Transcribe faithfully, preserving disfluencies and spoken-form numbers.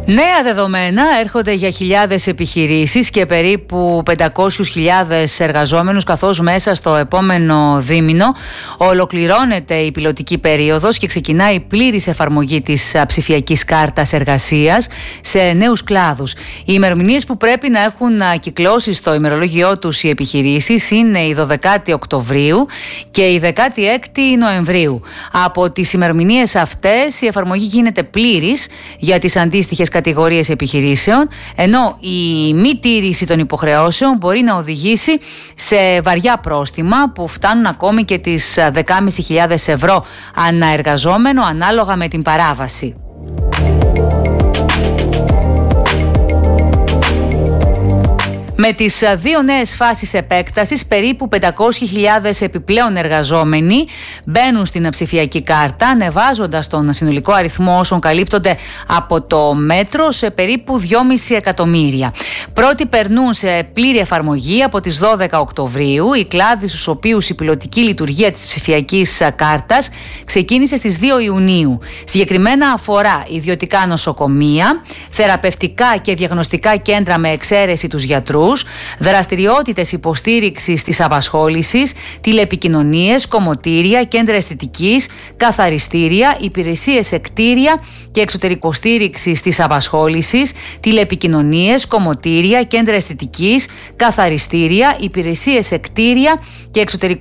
Νέα δεδομένα έρχονται για χιλιάδες επιχειρήσεις και περίπου πεντακόσιες χιλιάδες εργαζόμενους, καθώς μέσα στο επόμενο δίμηνο ολοκληρώνεται η πιλωτική περίοδος και ξεκινάει η πλήρης εφαρμογή της ψηφιακής κάρτας εργασίας σε νέους κλάδους. Οι ημερομηνίες που πρέπει να έχουν κυκλώσει στο ημερολόγιό τους οι επιχειρήσεις είναι η δωδεκάτη Οκτωβρίου και η δεκάτη έκτη Νοεμβρίου. Από τις ημερομηνίες αυτές η εφαρμογή γίνεται πλήρης για τις αντίστοιχες κατηγορίες επιχειρήσεων, ενώ η μη τήρηση των υποχρεώσεων μπορεί να οδηγήσει σε βαριά πρόστιμα που φτάνουν ακόμη και τις δεκάμισι χιλιάδες ευρώ ανά εργαζόμενο, ανάλογα με την παράβαση. Με τις δύο νέες φάσεις επέκτασης, περίπου πεντακόσιες χιλιάδες επιπλέον εργαζόμενοι μπαίνουν στην ψηφιακή κάρτα, ανεβάζοντας τον συνολικό αριθμό όσων καλύπτονται από το μέτρο σε περίπου δυόμισι εκατομμύρια. Πρώτοι περνούν σε πλήρη εφαρμογή από τις δώδεκα Οκτωβρίου. Οι κλάδοι στους οποίους η πιλωτική λειτουργία της ψηφιακής κάρτας ξεκίνησε στις δύο Ιουνίου. Συγκεκριμένα αφορά ιδιωτικά νοσοκομεία, θεραπευτικά και διαγνωστικά κέντρα με εξαίρεση τους γιατρούς, δραστηριότητες υποστήριξης της απασχόλησης, τηλεπικοινωνίες, κομμωτήρια, κέντρα αισθητικής, καθαριστήρια, υπηρεσίες σε κτίρια και εξωτερικοστήριξης της απασχόλησης, τηλεπικοινωνίες, κομμωτήρια, κέντρα αισθητικής, καθαριστήρια, υπηρεσίες σε κτίρια και εξωτερικοστήριξης